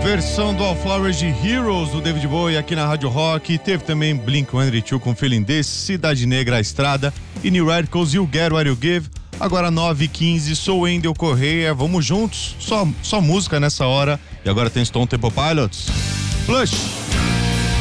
Versão do All Flowers de Heroes do David Bowie aqui na Rádio Rock. Teve também Blink-182 com Feeling This, Cidade Negra, A Estrada e New Radicals, You Get What You Give. Agora 9h15, sou Wendel Correia, vamos juntos, só música nessa hora. E agora tem Stone Temple Pilots, Flush.